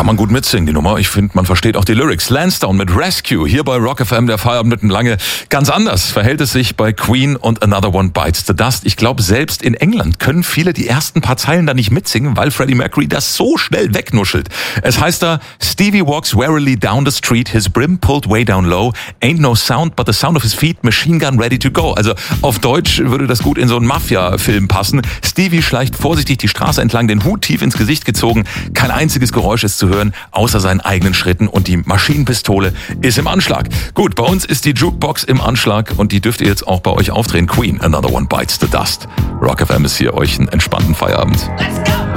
Kann man gut mitsingen, die Nummer. Ich finde, man versteht auch die Lyrics. Lansdowne mit Rescue. Hier bei Rock FM, der Feierabend mit dem Lange. Ganz anders verhält es sich bei Queen und Another One Bites the Dust. Ich glaube, selbst in England können viele die ersten paar Zeilen da nicht mitsingen, weil Freddie Mercury das so schnell wegnuschelt. Es heißt da, Stevie walks warily down the street, his brim pulled way down low, ain't no sound but the sound of his feet, machine gun ready to go. Also auf Deutsch würde das gut in so einen Mafia-Film passen. Stevie schleicht vorsichtig die Straße entlang, den Hut tief ins Gesicht gezogen. Kein einziges Geräusch ist zu hören, außer seinen eigenen Schritten, und die Maschinenpistole ist im Anschlag. Gut, bei uns ist die Jukebox im Anschlag und die dürft ihr jetzt auch bei euch aufdrehen. Queen, Another One Bites the Dust. Rock FM ist hier, euch einen entspannten Feierabend. Let's go!